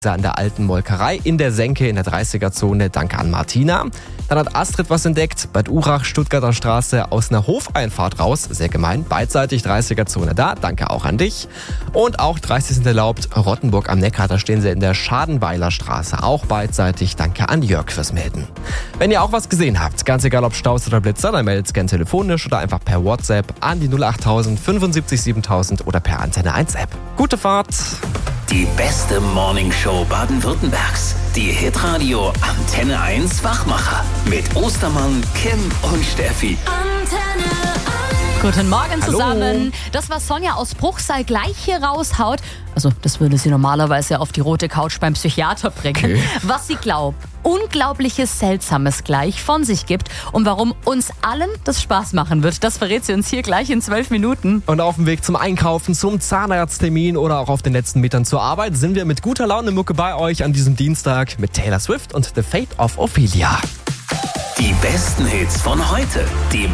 an der alten Molkerei in der Senke in der 30er-Zone. Danke an Martina. Dann hat Astrid was entdeckt. Bad Urach, Stuttgarter Straße, aus einer Hofeinfahrt raus. Sehr gemein. Beidseitig 30er-Zone da. Danke auch an dich. Und auch 30 sind erlaubt. Rottenburg am Neckar. Da stehen sie in der Schadenweiler Straße. Auch beidseitig. Danke an Jörg fürs Melden. Wenn ihr auch was gesehen habt, ganz egal ob Staus oder Blitzer, dann meldet es gerne telefonisch oder einfach per WhatsApp an die 08000 75 7000 oder per Antenne 1 App. Gute Fahrt! Die beste Morningshow Baden-Württembergs. Die Hitradio Antenne 1 Wachmacher. Mit Ostermann, Kim und Steffi. Antenne 1. Guten Morgen zusammen. Das, was Sonja aus Bruchsal gleich hier raushaut, also das würde sie normalerweise auf die rote Couch beim Psychiater bringen, okay. Was sie glaubt, Unglaubliches, Seltsames gleich von sich gibt und warum uns allen das Spaß machen wird, das verrät sie uns hier gleich in 12 Minuten. Und auf dem Weg zum Einkaufen, zum Zahnarzttermin oder auch auf den letzten Metern zur Arbeit sind wir mit guter Laune Mucke bei euch an diesem Dienstag mit Taylor Swift und The Fate of Ophelia. Die besten Hits von heute. Die